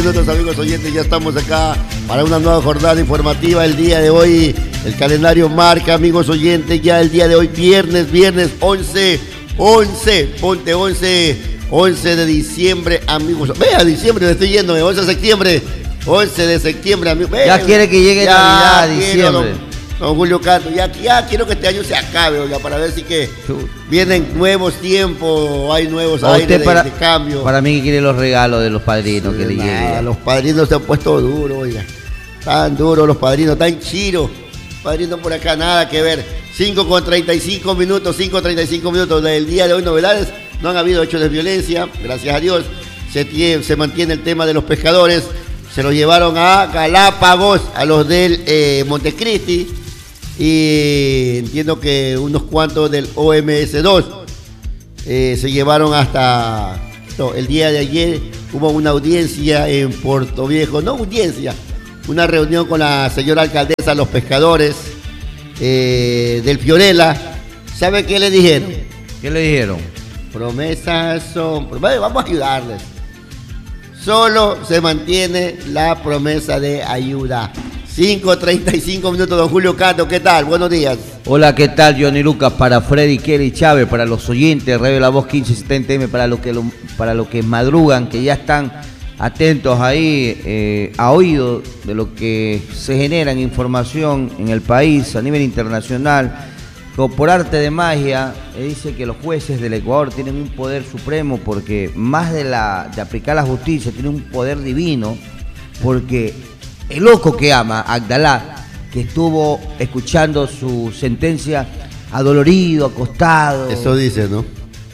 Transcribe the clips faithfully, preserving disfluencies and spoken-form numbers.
Nuestros amigos oyentes, ya estamos acá para una nueva jornada informativa. El día de hoy, el calendario marca, amigos oyentes, ya el día de hoy, viernes, viernes once, once, ponte once, once de diciembre, amigos. Vea, diciembre, me estoy yendo, once de septiembre, once de septiembre, amigos. Vea, ya quiere que llegue Navidad, diciembre. Don, don Julio Canto, ya, ya quiero que este año se acabe, oiga, para ver si que vienen nuevos tiempos, hay nuevos aires de, para, de cambio. Para mí que quiere los regalos de los padrinos, sí, que le lleguen. Los padrinos se han puesto duros, oiga. Tan duros los padrinos, tan chiros. Padrinos por acá, nada que ver. cinco con treinta y cinco minutos, cinco con treinta y cinco minutos del día de hoy, novedades. No han habido hechos de violencia, gracias a Dios. Se, tiene, se mantiene el tema de los pescadores. Se los llevaron a Galápagos, a los del eh, Montecristi. Y entiendo que unos cuantos del O M S dos eh, se llevaron hasta no, el día de ayer. Hubo una audiencia en Puerto Viejo, no audiencia, una reunión con la señora alcaldesa, los pescadores eh, del Fiorella. ¿Sabe qué le dijeron? ¿Qué le dijeron? Promesas son... Vamos a ayudarles. Solo se mantiene la promesa de ayuda. cinco treinta y cinco minutos, don Julio Canto, ¿qué tal? Buenos días. Hola, ¿qué tal, Johnny Lucas? Para Freddy, Kelly Chávez, para los oyentes, Radio La Voz quince setenta eme, para los que, lo, para los que madrugan, que ya están atentos ahí, eh, a oído de lo que se genera en información en el país a nivel internacional. Por arte de magia, eh, dice que los jueces del Ecuador tienen un poder supremo porque más de, la, de aplicar la justicia, tienen un poder divino, porque el loco que ama, Abdalá, que estuvo escuchando su sentencia adolorido, acostado. Eso dice, ¿no?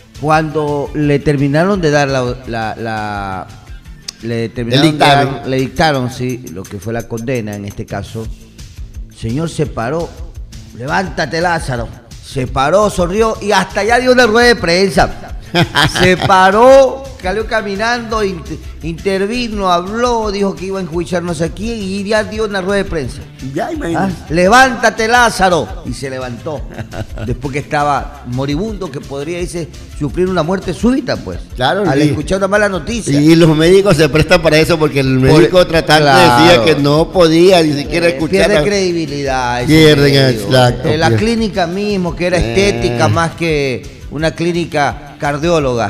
Cuando le terminaron de dar la... la, la le, terminaron le dictaron. De dar, le dictaron, sí, lo que fue la condena en este caso. El señor se paró. Levántate, Lázaro. Se paró, sonrió y hasta ya dio una rueda de prensa. Se paró, salió caminando, inter, intervino, habló, dijo que iba a enjuiciarnos aquí y ya dio una rueda de prensa. Ya, imagínate. ¿Ah? Levántate, Lázaro. Y se levantó. Después que estaba moribundo, que podría, dice, sufrir una muerte súbita, pues. Claro. Al y, escuchar una mala noticia. Y los médicos se prestan para eso porque el médico Por, tratante claro. decía que no podía ni siquiera eh, escuchar. Pierde credibilidad. Pierden, exacto. Eh, la clínica mismo, que era eh. estética más que una clínica cardióloga.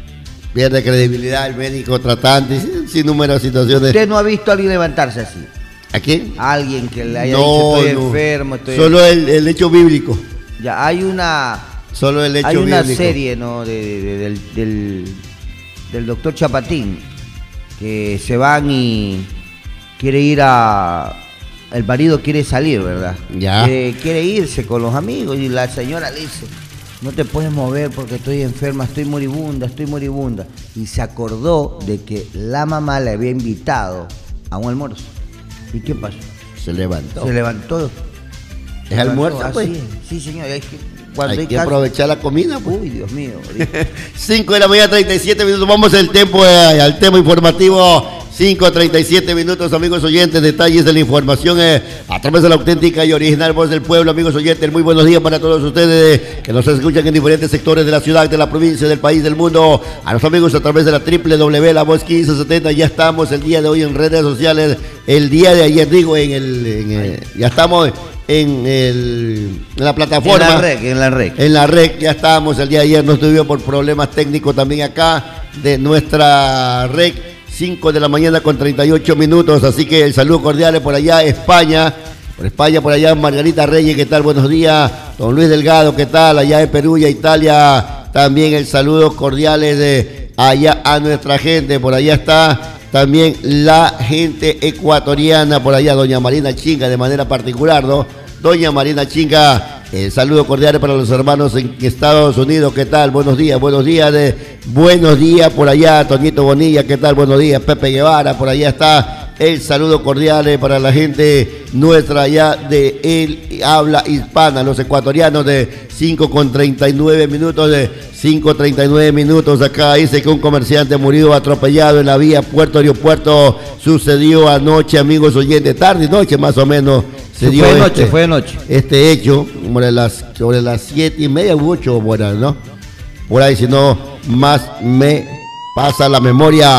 Pierde credibilidad el médico tratante, sin, sin número de situaciones. ¿Usted no ha visto a alguien levantarse así? ¿A quién? A alguien que le haya no, dicho estoy no. enfermo, estoy Solo el, el hecho bíblico. Ya, hay una... Solo el hecho hay una bíblico. serie, ¿no? De, de, de, del, del, del doctor Chapatín, que se van y quiere ir a... El marido quiere salir, ¿verdad? Ya. Quiere, quiere irse con los amigos y la señora le dice... No te puedes mover porque estoy enferma, estoy moribunda, estoy moribunda. Y se acordó de que la mamá le había invitado a un almuerzo. ¿Y qué pasó? Se levantó. Se levantó. ¿Es almuerzo, pues? Sí, señor. Es que cuando hay, hay que caso... aprovechar la comida, pues. Uy, Dios mío. cinco de la mañana, treinta y siete minutos. Vamos al tiempo, eh, al tema informativo. cinco treinta y siete minutos, amigos oyentes, detalles de la información eh, a través de la auténtica y original voz del pueblo, amigos oyentes, muy buenos días para todos ustedes eh, que nos escuchan en diferentes sectores de la ciudad, de la provincia, del país, del mundo, a los amigos a través de la doble u doble u doble u punto la voz quince setenta, ya estamos el día de hoy en redes sociales, el día de ayer digo, en el, en el ya estamos en, el, en la plataforma. En la red, en la red. En la red, ya estábamos el día de ayer, no estuvimos por problemas técnicos también acá de nuestra red. cinco de la mañana con treinta y ocho minutos, así que el saludo cordial por allá, España, por España, por allá, Margarita Reyes, ¿qué tal? Buenos días, don Luis Delgado, ¿qué tal? Allá en Perú y Italia, también el saludo cordial de allá a nuestra gente, por allá está también la gente ecuatoriana, por allá, doña Marina Chinga, de manera particular, ¿no? Doña Marina Chinga, el saludo cordial para los hermanos en Estados Unidos, ¿qué tal? Buenos días, buenos días, de, buenos días por allá, Toñito Bonilla, ¿qué tal? Buenos días, Pepe Guevara, por allá está el saludo cordial para la gente nuestra allá de el habla hispana, los ecuatorianos de cinco con treinta y nueve minutos, de cinco treinta y nueve minutos, acá dice que un comerciante murió atropellado en la vía Puerto Aeropuerto, sucedió anoche, amigos oyentes, tarde y noche más o menos. Se dio fue de este, noche, fue de noche. Este hecho, sobre las, sobre las siete y media u ocho, bueno, ¿no? Por ahí, si no, más me pasa la memoria.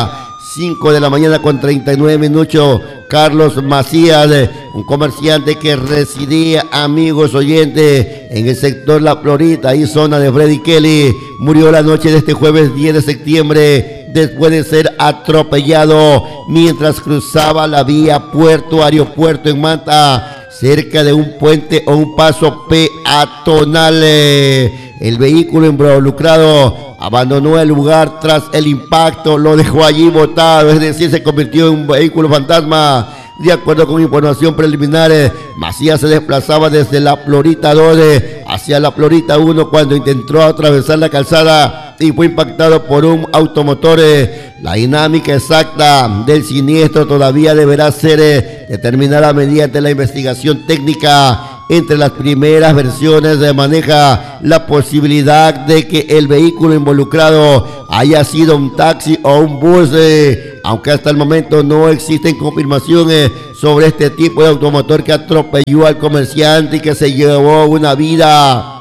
cinco de la mañana con treinta y nueve minutos. Carlos Macías, un comerciante que residía, amigos oyentes, en el sector La Florita, ahí zona de Freddy Kelly, murió la noche de este jueves diez de septiembre después de ser atropellado mientras cruzaba la vía Puerto Aeropuerto en Manta, cerca de un puente o un paso peatonal. El vehículo involucrado abandonó el lugar tras el impacto, lo dejó allí botado, es decir, se convirtió en un vehículo fantasma. De acuerdo con información preliminar, Macías se desplazaba desde la Florita dos hacia la Florita uno cuando intentó atravesar la calzada y fue impactado por un automotor. La dinámica exacta del siniestro todavía deberá ser determinada mediante la investigación técnica. Entre las primeras versiones se maneja la posibilidad de que el vehículo involucrado haya sido un taxi o un bus, eh, aunque hasta el momento no existen confirmaciones sobre este tipo de automotor que atropelló al comerciante y que se llevó una vida.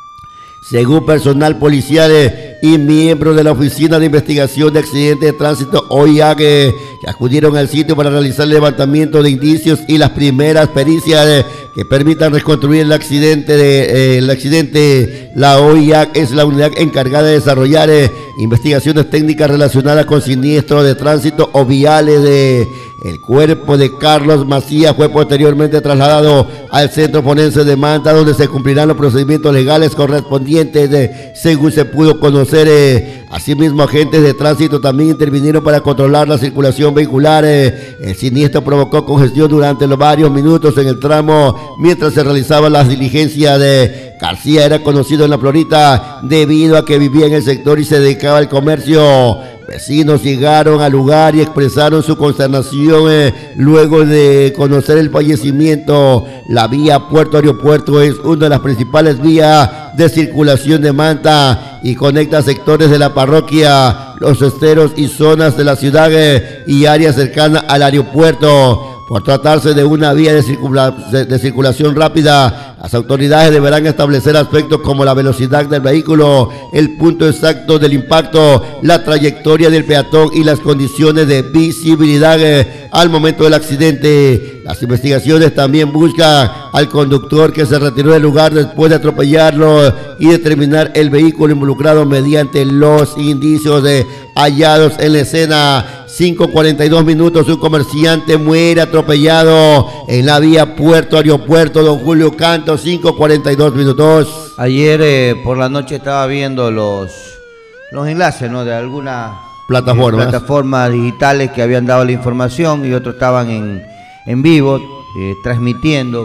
Según personal policial y miembros de la Oficina de Investigación de Accidentes de Tránsito O I A C, que acudieron al sitio para realizar el levantamiento de indicios y las primeras pericias que permitan reconstruir el accidente. De, eh, el accidente, la O I A C es la unidad encargada de desarrollar eh, investigaciones técnicas relacionadas con siniestros de tránsito o viales. De, el cuerpo de Carlos Macías fue posteriormente trasladado al Centro Forense de Manta, donde se cumplirán los procedimientos legales correspondientes, de, según se pudo conocer. Eh, asimismo, agentes de tránsito también intervinieron para controlar la circulación vehicular. Eh, el siniestro provocó congestión durante los varios minutos en el tramo mientras se realizaban las diligencias. De García era conocido en La Florita debido a que vivía en el sector y se dedicaba al comercio. Vecinos llegaron al lugar y expresaron su consternación eh, luego de conocer el fallecimiento. La vía Puerto Aeropuerto es una de las principales vías de circulación de Manta y conecta sectores de la parroquia, los esteros y zonas de la ciudad eh, y áreas cercanas al aeropuerto. Por tratarse de una vía de, circula de, de circulación rápida, las autoridades deberán establecer aspectos como la velocidad del vehículo, el punto exacto del impacto, la trayectoria del peatón y las condiciones de visibilidad eh, al momento del accidente. Las investigaciones también buscan al conductor que se retiró del lugar después de atropellarlo y determinar el vehículo involucrado mediante los indicios de hallados en la escena. cinco cuarenta y dos minutos, un comerciante muere atropellado en la vía Puerto Aeropuerto. Don Julio Canto, cinco cuarenta y dos minutos. Ayer eh, por la noche estaba viendo los, los enlaces, ¿no?, de algunas plataformas. Eh, plataformas digitales que habían dado la información y otros estaban en, en vivo, eh, transmitiendo.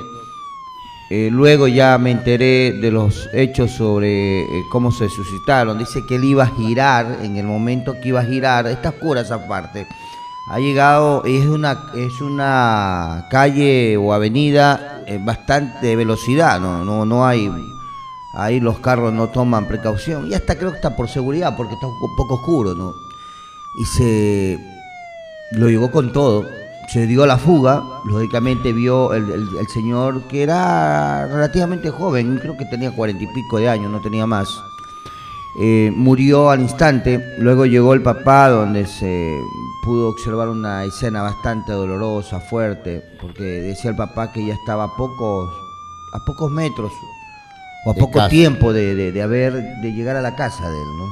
Eh, luego ya me enteré de los hechos sobre eh, cómo se suscitaron. Dice que él iba a girar, en el momento que iba a girar, está oscura esa parte, ha llegado, es una, es una calle o avenida eh, bastante velocidad, no, no, no hay, ahí los carros no toman precaución, y hasta creo que está por seguridad porque está un poco oscuro, ¿no? Y se lo llegó con todo. Se dio la fuga, lógicamente vio el, el, el señor, que era relativamente joven, creo que tenía cuarenta y pico de años, no tenía más, eh, murió al instante. Luego llegó el papá, donde se pudo observar una escena bastante dolorosa, fuerte, porque decía el papá que ya estaba a pocos, a pocos metros o a de poco casa. tiempo de, de, de, haber, de llegar a la casa de él, ¿no?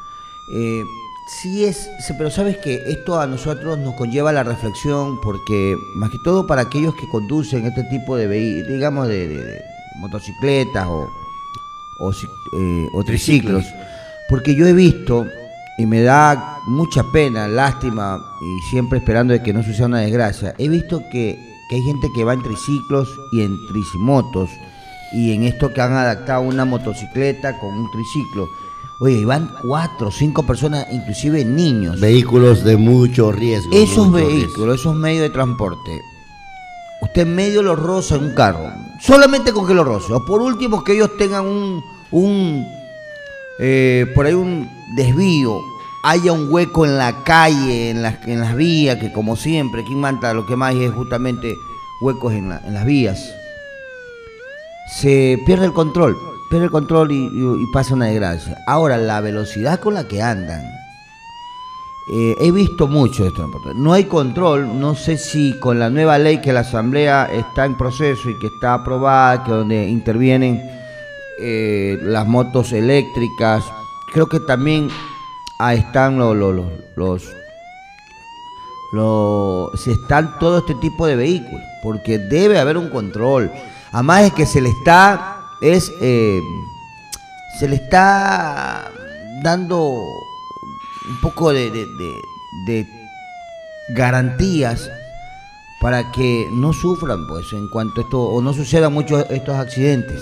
Eh, Sí es, pero sabes que esto a nosotros nos conlleva la reflexión, porque más que todo para aquellos que conducen este tipo de vehículos, digamos de, de, de motocicletas o, o, eh, o triciclos, porque yo he visto, y me da mucha pena, lástima, y siempre esperando de que no suceda una desgracia, he visto que, que hay gente que va en triciclos y en tricimotos, y en esto que han adaptado una motocicleta con un triciclo. Oye, van cuatro o cinco personas, inclusive niños. Vehículos de mucho riesgo. Esos mucho vehículos, riesgo. esos medios de transporte, usted medio lo roza en un carro, solamente con que lo roce, o por último que ellos tengan un, un eh, por ahí un desvío, haya un hueco en la calle, en las, en las vías, que como siempre, aquí en Manta lo que más hay es justamente huecos en, la, en las vías. Se pierde el control. Pierde el control y, y, y pasa una desgracia. Ahora, la velocidad con la que andan eh, he visto mucho esto. No hay control, no sé si con la nueva ley que la Asamblea está en proceso y que está aprobada, que donde intervienen eh, las motos eléctricas, creo que también ahí están los, los, los, los, los si están todo este tipo de vehículos, porque debe haber un control. Además es que se le está, es, eh, se le está dando un poco de, de, de, de garantías para que no sufran, pues, en cuanto a esto, o no sucedan muchos estos accidentes.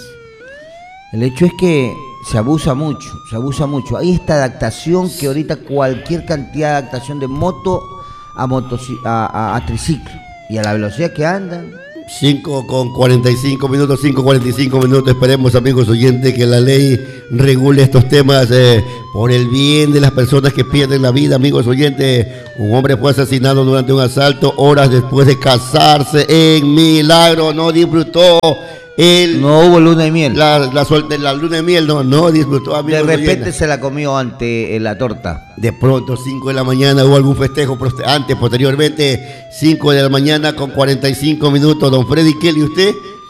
El hecho es que se abusa mucho, se abusa mucho. Hay esta adaptación que ahorita cualquier cantidad de adaptación de moto a, motoci- a, a, a triciclo y a la velocidad que andan. cinco con cuarenta y cinco minutos, cinco cuarenta y cinco minutos. Esperemos, amigos oyentes, que la ley regule estos temas eh, por el bien de las personas que pierden la vida. Amigos oyentes, un hombre fue asesinado durante un asalto horas después de casarse en Milagro. No disfrutó el, no hubo luna de miel. La, la, la, la luna de miel no, no disfrutó, amigos. De repente oyentes. Se la comió ante la torta. De pronto, cinco de la mañana, hubo algún festejo antes, posteriormente, cinco de la mañana con cuarenta y cinco minutos. Don Freddy Kelly, usted,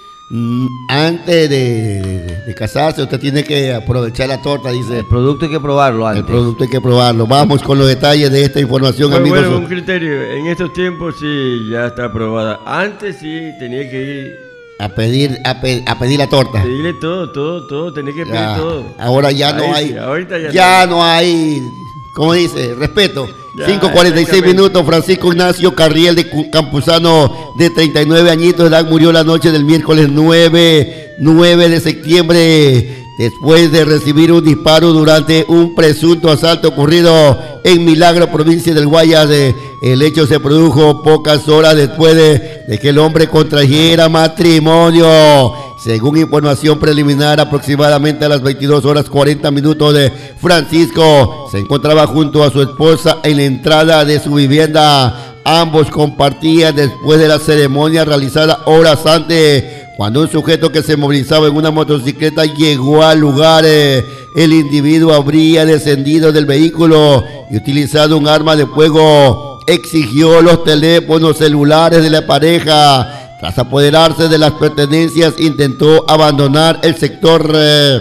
antes de, de, de casarse, usted tiene que aprovechar la torta, dice. El producto hay que probarlo antes. El producto hay que probarlo. Vamos con los detalles de esta información, bueno, amigos. Bueno, un criterio. En estos tiempos sí, ya está aprobada. Antes sí, tenía que ir... A pedir, a, pe, a pedir la torta. Pedirle todo, todo, todo, tenés que pedir ya, todo. Ahora ya no Ahí hay. Sí, ahorita ya, ya no. no hay. ¿Cómo dice? Respeto. Ya, cinco cuarenta y seis minutos. Francisco Ignacio Carriel de Campuzano, de treinta y nueve añitos de edad, murió la noche del miércoles nueve de septiembre. Después de recibir un disparo durante un presunto asalto ocurrido en Milagro, provincia del Guayas. El hecho se produjo pocas horas después de, de que el hombre contrajera matrimonio. Según información preliminar, aproximadamente a las veintidós horas cuarenta minutos de Francisco se encontraba junto a su esposa en la entrada de su vivienda. Ambos compartían después de la ceremonia realizada horas antes, cuando un sujeto que se movilizaba en una motocicleta llegó al lugar. Eh, el individuo habría descendido del vehículo y utilizado un arma de fuego. Exigió los teléfonos celulares de la pareja. Tras apoderarse de las pertenencias, intentó abandonar el sector. Eh,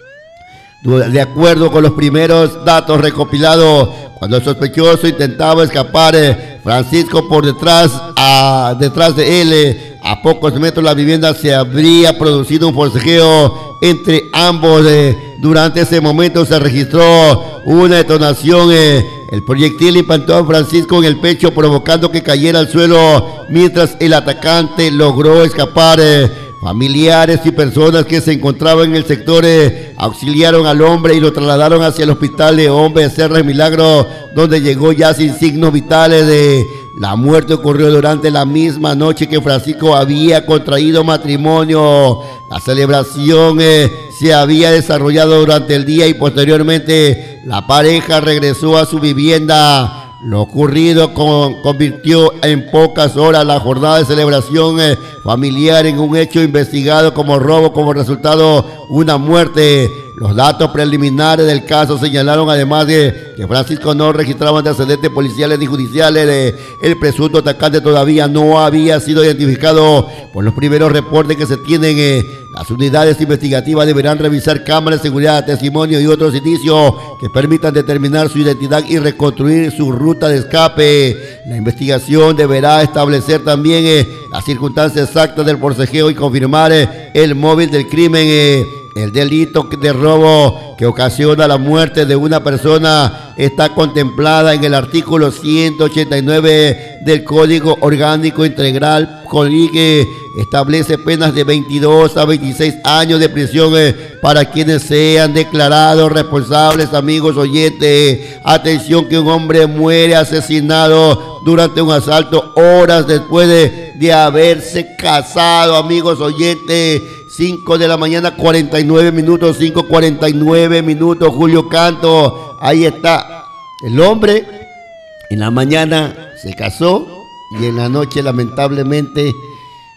de acuerdo con los primeros datos recopilados, cuando el sospechoso intentaba escapar, eh, Francisco por detrás, a, detrás de él, eh, a pocos metros de la vivienda, se habría producido un forcejeo entre ambos. Eh, durante ese momento se registró una detonación. Eh, el proyectil impactó a Francisco en el pecho, provocando que cayera al suelo, mientras el atacante logró escapar. Eh, Familiares y personas que se encontraban en el sector eh, auxiliaron al hombre y lo trasladaron hacia el hospital de Hombre Serra de Milagro, donde llegó ya sin signos vitales. De la muerte ocurrió durante la misma noche que Francisco había contraído matrimonio. La celebración eh, se había desarrollado durante el día y posteriormente la pareja regresó a su vivienda. Lo ocurrido con, convirtió en pocas horas la jornada de celebración eh, familiar en un hecho investigado como robo, como resultado una muerte. Los datos preliminares del caso señalaron además de que Francisco no registraba antecedentes policiales ni judiciales. Eh, el presunto atacante todavía no había sido identificado. Por los primeros reportes que se tienen, eh, las unidades investigativas deberán revisar cámaras de seguridad, testimonio y otros indicios que permitan determinar su identidad y reconstruir su ruta de escape. La investigación deberá establecer también eh, las circunstancias exactas del forcejeo y confirmar eh, el móvil del crimen. Eh, El delito de robo que ocasiona la muerte de una persona está contemplada en el artículo ciento ochenta y nueve del Código Orgánico Integral, que establece penas de veintidós a veintiséis años de prisión eh, para quienes sean declarados responsables. Amigos oyentes, atención, que un hombre muere asesinado durante un asalto horas después de, de haberse casado. Amigos oyentes, cinco de la mañana, cuarenta y nueve minutos, cinco cuarenta y nueve minutos, Julio Canto, ahí está. El hombre en la mañana se casó y en la noche lamentablemente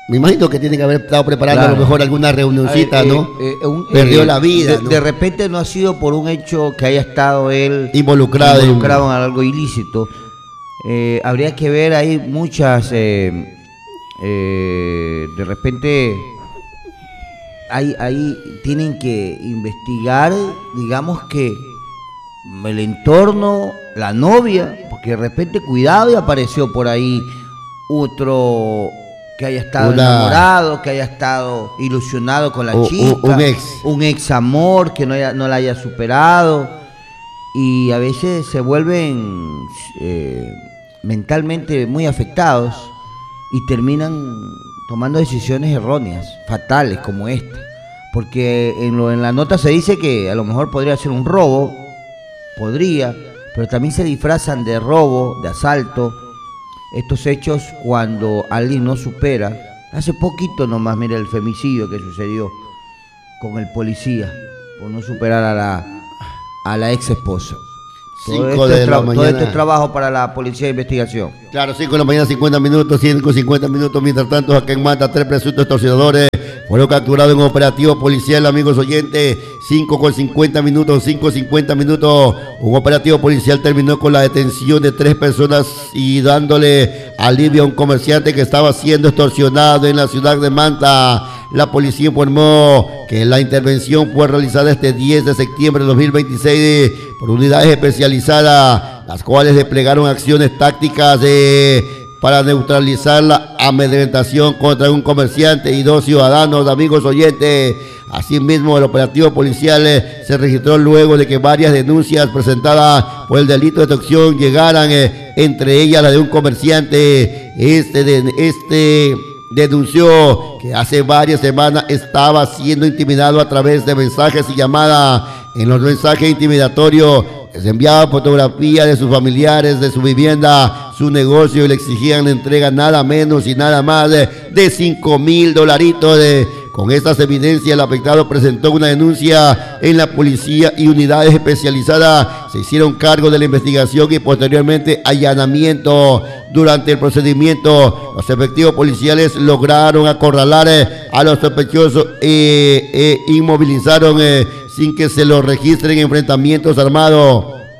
Me imagino que tiene que haber estado preparando Claro. a lo mejor alguna reunioncita, Eh, ¿no? eh, eh, un- Perdió eh, la vida, de, ¿no? de repente no ha sido por un hecho que haya estado él Involucrado en- involucrado en algo ilícito. Eh, habría que ver ahí muchas, eh, eh, de repente, ahí, ahí tienen que investigar, digamos que el entorno, la novia, porque de repente cuidado y apareció por ahí otro que haya estado Una- enamorado, que haya estado ilusionado con la O- o- chica, un ex. un ex amor que no, haya- no la haya superado, y a veces se vuelven eh, mentalmente muy afectados y terminan tomando decisiones erróneas, fatales como esta, porque en, lo, en la nota se dice que a lo mejor podría ser un robo, podría, pero también se disfrazan de robo, de asalto, estos hechos cuando alguien no supera. Hace poquito nomás, mira el femicidio que sucedió con el policía por no superar a la, a la ex esposa. Todo Cinco esto, de es la tra- todo mañana. esto es trabajo para la policía de investigación. Claro, cinco de la mañana, cincuenta minutos, cinco cincuenta minutos. Mientras tanto, acá en Manta, tres presuntos extorsionadores fueron capturados en un operativo policial, amigos oyentes. cinco con cincuenta minutos, cinco cincuenta minutos. Un operativo policial terminó con la detención de tres personas y dándole alivio a un comerciante que estaba siendo extorsionado en la ciudad de Manta. La policía informó que la intervención fue realizada este diez de septiembre de dos mil veintiséis por unidades especializadas, las cuales desplegaron acciones tácticas de, para neutralizar la amedrentación contra un comerciante y dos ciudadanos, amigos oyentes. Asimismo, el operativo policial eh, se registró luego de que varias denuncias presentadas por el delito de extorsión llegaran, eh, entre ellas la de un comerciante. Este, de, este denunció que hace varias semanas estaba siendo intimidado a través de mensajes y llamadas. En los mensajes intimidatorios les enviaban fotografías de sus familiares, de su vivienda, su negocio, y le exigían la entrega nada menos y nada más de, de cinco mil dolaritos. De, con estas evidencias, el afectado presentó una denuncia en la policía y unidades especializadas se hicieron cargo de la investigación y posteriormente allanamiento. Durante el procedimiento, los efectivos policiales lograron acorralar eh, a los sospechosos e eh, eh, inmovilizaron eh, sin que se los registren enfrentamientos armados.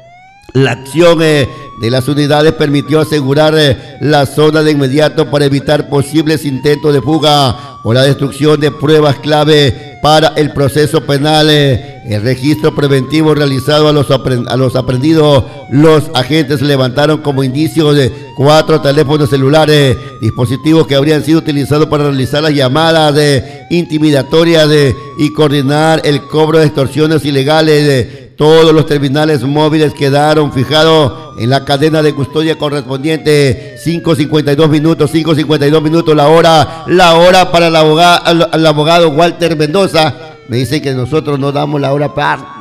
La acción eh, de las unidades permitió asegurar eh, la zona de inmediato para evitar posibles intentos de fuga o la destrucción de pruebas clave para el proceso penal. Eh, el registro preventivo realizado a los, aprend a los aprendidos, los agentes levantaron como indicios de cuatro teléfonos celulares, dispositivos que habrían sido utilizados para realizar las llamadas de intimidatorias de, y coordinar el cobro de extorsiones ilegales. De, Todos los terminales móviles quedaron fijados en la cadena de custodia correspondiente. cinco cincuenta y dos minutos, cinco cincuenta y dos minutos, la hora, la hora para el abogado, el abogado Walter Mendoza. Me dicen que nosotros no damos la hora para,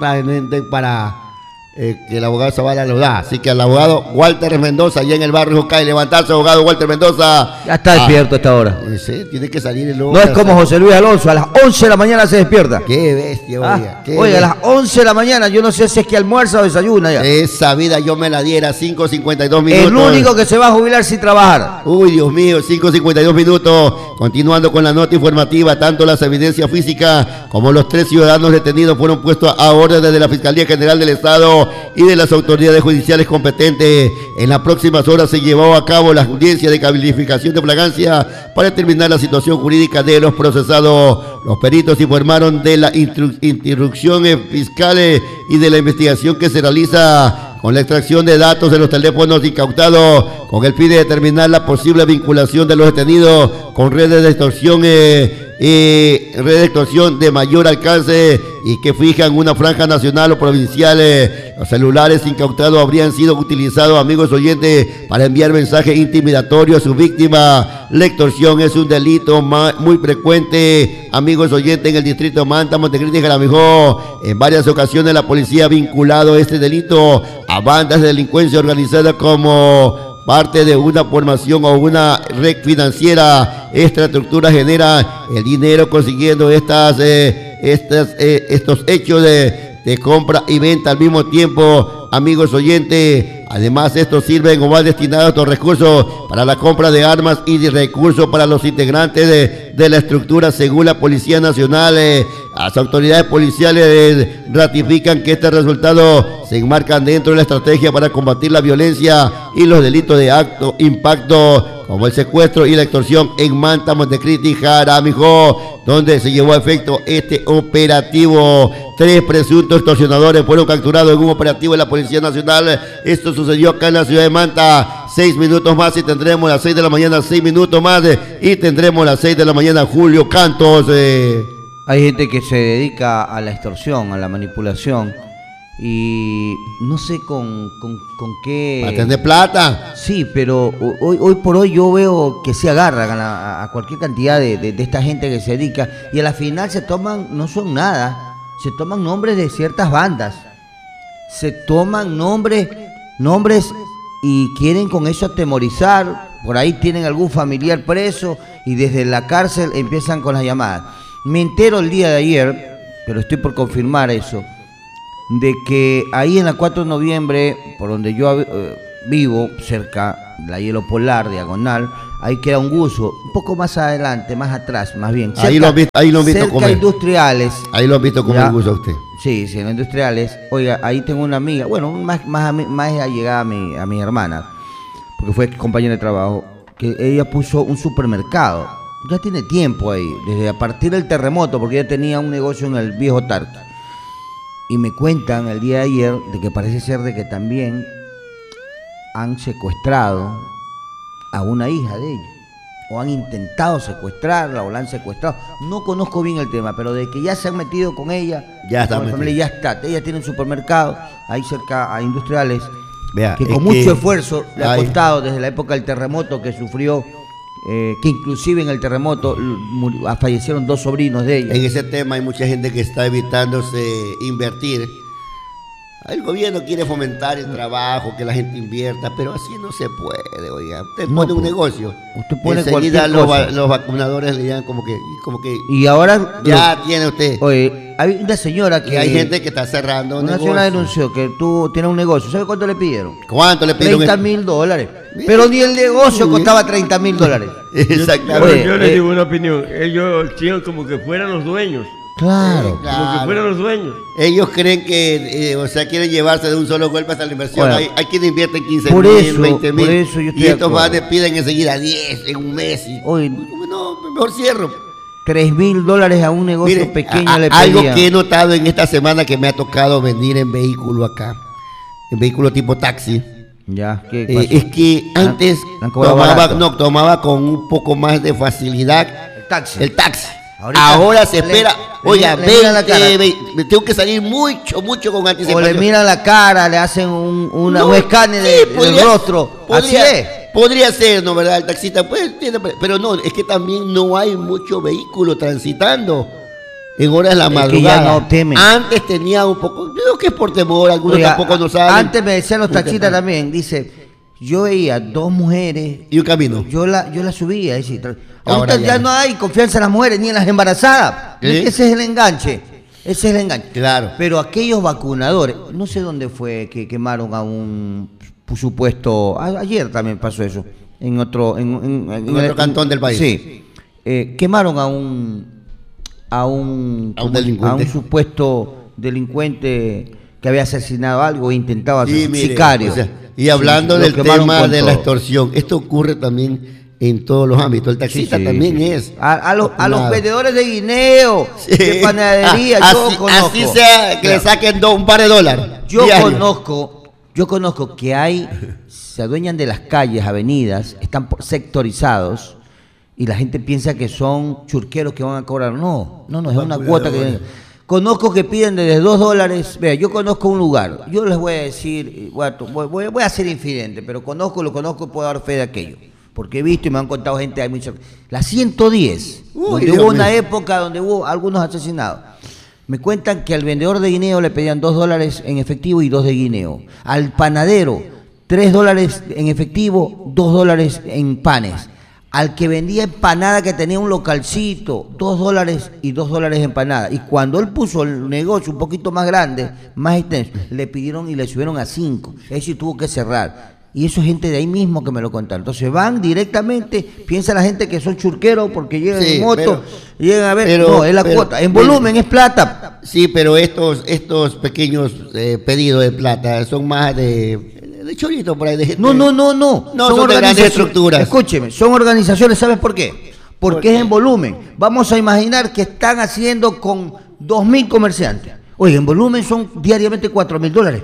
para eh, que el abogado Zavala lo da. Así que al abogado Walter Mendoza, allá en el barrio Jocay, levantarse, abogado Walter Mendoza. Ya está despierto a esta hora. Eh, sí, tiene que salir el No es como José Luis Alonso, a las once de la mañana se despierta. Qué bestia, Ah, oiga. Qué oiga, a bestia. las once de la mañana, yo no sé si es que almuerza o desayuna ya. Esa vida yo me la diera, cinco cincuenta y dos minutos. El único que se va a jubilar sin trabajar. Uy, Dios mío, cinco cincuenta y dos minutos. Continuando con la nota informativa, tanto las evidencias físicas como los tres ciudadanos detenidos fueron puestos a órdenes de la Fiscalía General del Estado y de las autoridades judiciales competentes. En las próximas horas se llevó a cabo la audiencia de calificación de flagrancia para determinar la situación jurídica de los procesados. Los peritos informaron de la interrupción fiscal y de la investigación que se realiza con la extracción de datos de los teléfonos incautados con el fin de determinar la posible vinculación de los detenidos con redes de extorsión, eh, eh, redes de extorsión de mayor alcance y que fijan una franja nacional o provincial. Eh, los celulares incautados habrían sido utilizados, amigos oyentes, para enviar mensajes intimidatorios a su víctima. La extorsión es un delito muy frecuente, amigos oyentes, en el distrito de Manta, Montecristi y Jaramillo. En varias ocasiones la policía ha vinculado este delito a bandas de delincuencia organizada como parte de una formación o una red financiera. Esta estructura genera el dinero consiguiendo estas, eh, estas, eh, estos hechos de, de compra y venta al mismo tiempo, amigos oyentes. Además, estos sirven o van destinados a estos recursos para la compra de armas y de recursos para los integrantes de, de la estructura, según la Policía Nacional. Eh, las autoridades policiales eh, ratifican que este resultado se enmarcan dentro de la estrategia para combatir la violencia y los delitos de alto impacto, como el secuestro y la extorsión en Manta, Montecristi y Jaramillo, donde se llevó a efecto este operativo. Tres presuntos extorsionadores fueron capturados en un operativo de la Policía Nacional. Esto sucedió acá en la ciudad de Manta. Seis minutos más y tendremos las seis de la mañana, seis minutos más eh, y tendremos las seis de la mañana. Julio Cantos. Eh. Hay gente que se dedica a la extorsión, a la manipulación, y no sé con, con, con qué... Para tener plata. Sí, pero hoy, hoy por hoy yo veo que se agarran a, la, a cualquier cantidad de, de, de esta gente que se dedica, y a la final se toman, no son nada, se toman nombres de ciertas bandas, se toman nombres, nombres y quieren con eso atemorizar. Por ahí tienen algún familiar preso y desde la cárcel empiezan con las llamadas. Me entero el día de ayer, pero estoy por confirmar eso, de que ahí en la cuatro de noviembre, por donde yo eh, vivo, cerca de la Hielo Polar, diagonal, ahí queda un gusto, un poco más adelante, más atrás, más bien. Cerca, ahí lo han visto, ahí lo han visto cerca comer. Industriales. Ahí lo han visto comer gusto a usted. Sí, sí, en Industriales. Oiga, ahí tengo una amiga, bueno, más, más, más allegada a mi, a mi hermana, porque fue compañera de trabajo, que ella puso un supermercado. Ya tiene tiempo ahí, desde a partir del terremoto, porque ella tenía un negocio en el viejo Tarqui. Y me cuentan el día de ayer de que parece ser de que también han secuestrado a una hija de ella, o han intentado secuestrarla, o la han secuestrado. No conozco bien el tema, pero de que ya se han metido con ella, ya está, con la familia, ya está. Ella tiene un supermercado ahí cerca a Industriales. Vea, que con que mucho esfuerzo le ha hay... costado desde la época del terremoto que sufrió, eh, que inclusive en el terremoto murió, fallecieron dos sobrinos de ella. En ese tema hay mucha gente que está evitándose invertir. El gobierno quiere fomentar el trabajo, que la gente invierta, pero así no se puede, oiga. Usted no, pone un pues, negocio, usted pone enseguida los, cosa. los vacunadores le dirán como que, como que y ahora ya lo, tiene usted. Oye, hay una señora que... Y hay gente que está cerrando Una negocio. señora denunció que tú tienes un negocio. ¿Sabe cuánto le pidieron? ¿Cuánto le pidieron? treinta mil dólares. Pero ni el negocio costaba treinta mil dólares. Exactamente. Yo, yo Oye, les eh, digo una opinión. Ellos quieren como que fueran los dueños. Claro. Claro. Como que fueran los dueños. Ellos creen que, eh, o sea, quieren llevarse de un solo golpe hasta la inversión. Bueno, hay, hay quien invierte quince por mil, eso, veinte mil. por eso yo estoy y de estos acuerdo. más piden enseguida diez en un mes. Y, Oye, no, mejor cierro. tres mil dólares a un negocio Mire, pequeño a- le algo pedían. que he notado en esta semana que me ha tocado venir en vehículo acá, en vehículo tipo taxi, Ya, ¿qué eh, pasó? es que antes han cobrado tomaba, barato. no, tomaba con un poco más de facilidad El taxi. el taxi. Ahorita Ahora se le- espera, le- oiga, le miran la veinte, cara. ve- me tengo que salir mucho, mucho con O anticipación. le miran la cara, le hacen un, una, No, un escáner sí, de- del podría- rostro. Podría, Así es. podría ser, ¿no? ¿Verdad? El taxista, pues, tiene- pero no, es que también no hay mucho vehículo transitando en horas de la Es que madrugada. ya no temen. Antes tenía un poco, creo que es por temor, algunos Oiga, tampoco no saben. Antes me decían los Muy taxistas temprano. también, dice, yo veía dos mujeres, Y un camino. yo la, yo la subía. Es decir, tra- Ahora ahorita ya ya no. no hay confianza en las mujeres ni en las embarazadas. ¿Sí? Ese es el enganche. Ese es el enganche. Claro. Pero aquellos vacunadores, no sé dónde fue que quemaron a un supuesto, a- ayer también pasó eso, en otro, en, en- en- En otro cantón del país. Sí. Eh, quemaron a un a un, A un como- delincuente. a un supuesto delincuente que había asesinado algo e intentaba Sí, ser mire, sicario. o sea, y hablando Sí, lo del quemaron tema con de la todo. extorsión, esto ocurre también en todos los ámbitos. El taxista Sí, sí, también sí. es. A, a los, a los vacunado. vendedores de guineo, Sí. de panadería, Ah, yo así, conozco. así sea que le Claro. saquen do- un par de dólares. Yo diarios. conozco, yo conozco que hay, se adueñan de las calles, avenidas, están por- sectorizados y la gente piensa que son churqueros que van a cobrar. No, no, no, es una cuota que... Conozco que piden desde dos dólares. Vea, yo conozco un lugar. Yo les voy a decir, voy a, voy, voy- voy a ser infidente, pero conozco, lo conozco y puedo dar fe de aquello. Porque he visto y me han contado gente, hay mucha... La ciento diez, Uy, donde Dios hubo una mío. época donde hubo algunos asesinados. Me cuentan que al vendedor de guineo le pedían dos dólares en efectivo y dos de guineo. Al panadero, tres dólares en efectivo, dos dólares en panes. al que vendía empanada, que tenía un localcito, dos dólares y dos dólares empanada. Y cuando él puso el negocio un poquito más grande, más extenso, le pidieron y le subieron a cinco. Es decir, tuvo que cerrar. Y eso es gente de ahí mismo que me lo contaron. Entonces van directamente, piensa la gente que son churqueros porque llegan Sí, en moto, pero- llegan a ver, pero- no, es la pero- cuota. En volumen es plata. Sí, pero estos estos pequeños eh, pedidos de plata son más de, de chorito por ahí. De gente. No, no, no, no. No, son de grandes organizaciones- estructuras. Escúcheme, son organizaciones, ¿sabes por qué? Porque ¿Por qué? es en volumen. Vamos a imaginar que están haciendo con dos mil comerciantes. Oye, en volumen son diariamente cuatro mil dólares.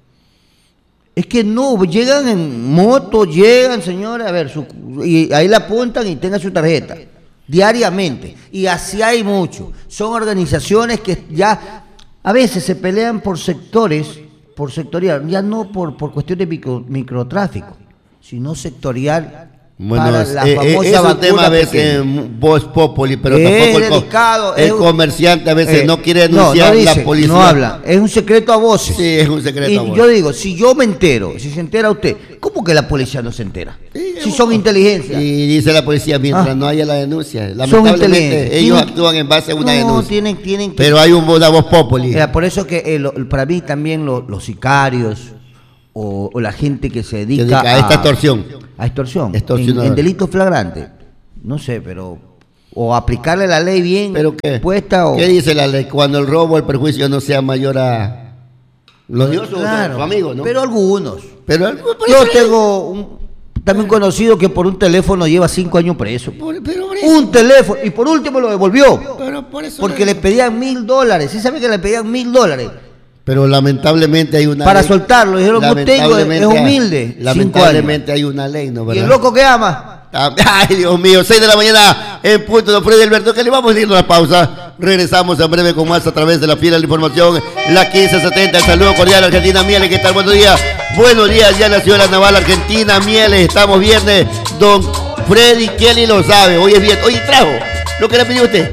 Es que no, llegan en moto, llegan, señores, a ver, su- y ahí la apuntan y tengan su tarjeta, diariamente. Y así hay mucho. Son organizaciones que ya a veces se pelean por sectores, por sectorial, ya no por, por cuestión de micro- microtráfico, sino sectorial. Bueno, para es, la eh, famosa es un vacuna tema a veces pequeña. en voz populi, pero Es tampoco el, co- delicado, el es un- comerciante a veces Eh, no quiere no, denunciar no dice, la policía. no habla, es un secreto a voces. Sí, es un secreto Y a voces. yo digo, si yo me entero, si se entera usted, ¿cómo que la policía no se entera? Sí, Si es son un- inteligencia. Y dice la policía, mientras Ah. no haya la denuncia, Son lamentablemente inteligentes. ellos Tienen- actúan en base a una no, denuncia. tienen, tienen que... Pero hay un, una voz populi. Mira, por eso que eh, lo- para mí también lo- los sicarios o, o la gente que se dedica, dedica a esta extorsión. A extorsión. En, Extorsionador. en delito flagrante. No sé, pero... O aplicarle la ley bien ¿Pero qué? puesta o... ¿Qué dice la ley? Cuando el robo o el perjuicio no sea mayor a... Lo dio su, Claro, su amigo, ¿no? pero algunos. Pero, por Yo eso- tengo un, también conocido que por un teléfono lleva cinco años preso. por- pero por eso- Un teléfono, y por último lo devolvió. pero por eso Porque le pedían mil dólares. ¿Sí sabe que le pedían mil dólares? Pero lamentablemente hay una Para ley. soltarlo. Dijeron, usted es Lamentablemente hay- humilde. Cinco Lamentablemente hay una ley, ¿no? años. Y ¿verdad? el loco que ama. Ah, Ay, Dios mío, seis de la mañana en punto, don Freddy Alberto, que le vamos a ir a la pausa. Regresamos en breve con más a través de la fila de la información, la quince setenta. El saludo cordial Argentina Mieles, ¿qué tal? Buenos días. Buenos días ya en la ciudad de la Naval, Argentina Mieles. Estamos viernes. Don Freddy Kelly lo sabe. Hoy es viernes. Oye, trajo lo que le pidió usted.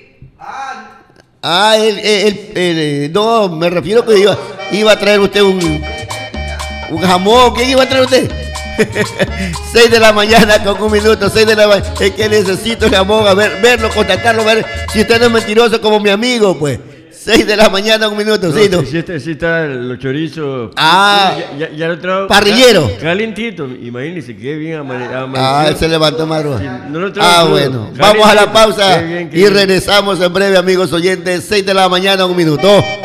Ah, él, él, él, él, no, me refiero que iba, iba a traer usted un, un jamón. ¿Qué iba a traer usted? seis de la mañana con un minuto, seis de la mañana. Es que necesito el jamón, a ver, verlo, contactarlo, a ver si usted no es mentiroso como mi amigo, pues. seis de la mañana, un minuto, No, sí, no. sí, sí está, sí está los chorizos. Ah. ya, ya, ya lo trajo. Parrillero. ca- Calientito, imagínese qué bien amane- Ah, amaneció. él se levantó más Sí, no lo trajo Ah, crudo. bueno. Calientito. Vamos a la pausa Qué bien, qué y bien. regresamos en breve, amigos oyentes. seis de la mañana, un minuto.